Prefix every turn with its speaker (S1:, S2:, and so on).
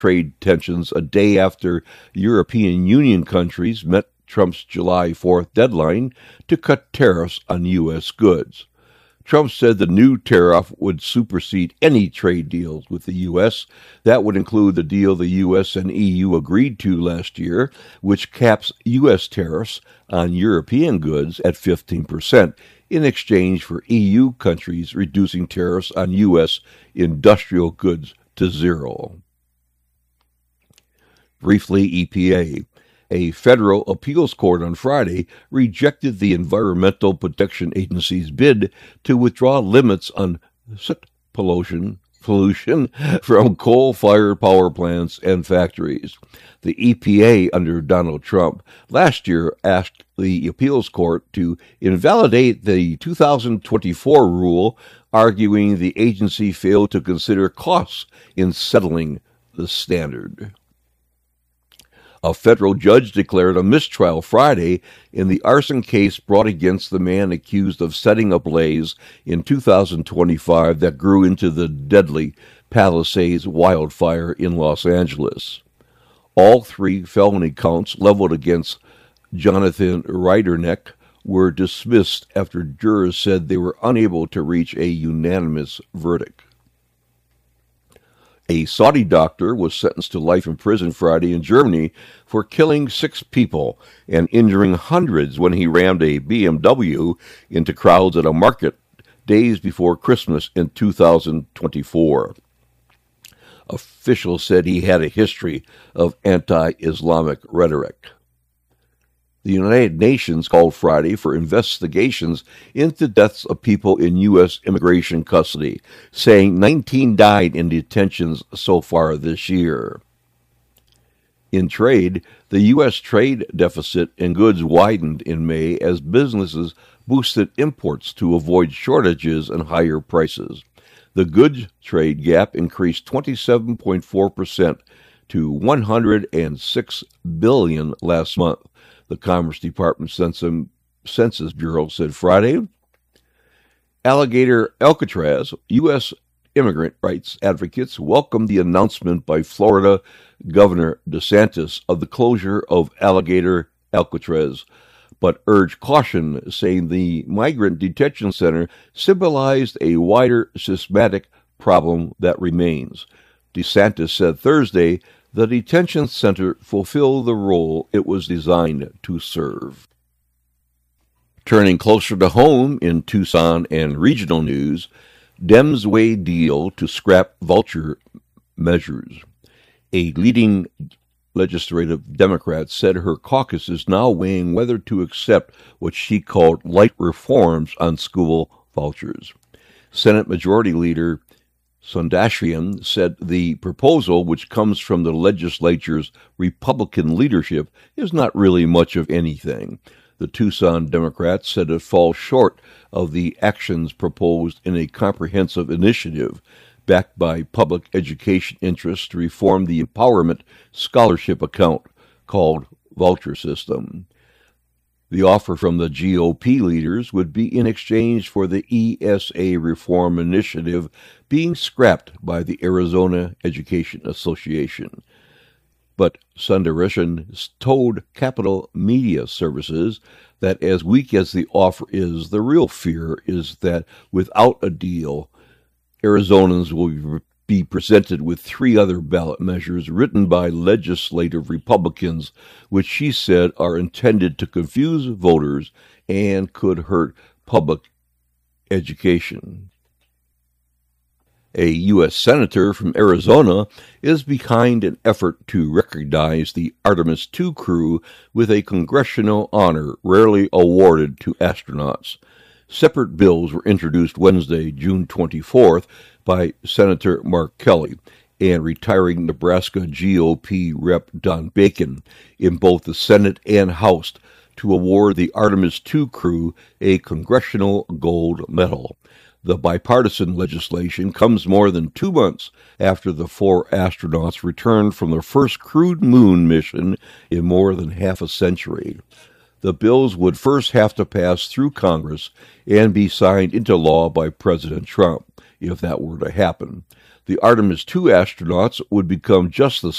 S1: trade tensions a day after European Union countries met Trump's July 4th deadline to cut tariffs on U.S. goods. Trump said the new tariff would supersede any trade deals with the U.S. That would include the deal the U.S. and EU agreed to last year, which caps U.S. tariffs on European goods at 15% in exchange for EU countries reducing tariffs on U.S. industrial goods to zero. Briefly, EPA. A federal appeals court on Friday rejected the Environmental Protection Agency's bid to withdraw limits on soot pollution from coal-fired power plants and factories. The EPA under Donald Trump last year asked the appeals court to invalidate the 2024 rule, arguing the agency failed to consider costs in settling the standard. A federal judge declared a mistrial Friday in the arson case brought against the man accused of setting a blaze in 2025 that grew into the deadly Palisades wildfire in Los Angeles. All three felony counts leveled against Jonathan Reiderneck were dismissed after jurors said they were unable to reach a unanimous verdict. A Saudi doctor was sentenced to life in prison Friday in Germany for killing 6 people and injuring hundreds when he rammed a BMW into crowds at a market days before Christmas in 2024. Officials said he had a history of anti-Islamic rhetoric. The United Nations called Friday for investigations into deaths of people in U.S. immigration custody, saying 19 died in detentions so far this year. In trade, the U.S. trade deficit in goods widened in May as businesses boosted imports to avoid shortages and higher prices. The goods trade gap increased 27.4% to $106 billion last month. The Commerce Department Census Bureau said Friday. Alligator Alcatraz, U.S. immigrant rights advocates welcomed the announcement by Florida Governor DeSantis of the closure of Alligator Alcatraz, but urged caution, saying the migrant detention center symbolized a wider systematic problem that remains. DeSantis said Thursday the detention center fulfilled the role it was designed to serve. Turning closer to home in Tucson and regional news, Dems weigh deal to scrap vulture measures. A leading legislative Democrat said her caucus is now weighing whether to accept what she called light reforms on school vouchers. Senate Majority Leader Sundashian said the proposal, which comes from the legislature's Republican leadership, is not really much of anything. The Tucson Democrats said it falls short of the actions proposed in a comprehensive initiative backed by public education interests to reform the empowerment scholarship account called Voucher System. The offer from the GOP leaders would be in exchange for the ESA reform initiative being scrapped by the Arizona Education Association. But Sundaresan told Capital Media Services that as weak as the offer is, the real fear is that without a deal, Arizonans will be presented with 3 other ballot measures written by legislative Republicans, which she said are intended to confuse voters and could hurt public education. A U.S. senator from Arizona is behind an effort to recognize the Artemis II crew with a congressional honor rarely awarded to astronauts. Separate bills were introduced Wednesday, June 24th, by Senator Mark Kelly and retiring Nebraska GOP Rep. Don Bacon in both the Senate and House to award the Artemis II crew a Congressional Gold Medal. The bipartisan legislation comes more than 2 months after the 4 astronauts returned from their first crewed moon mission in more than half a century. The bills would first have to pass through Congress and be signed into law by President Trump, if that were to happen. The Artemis II astronauts would become just the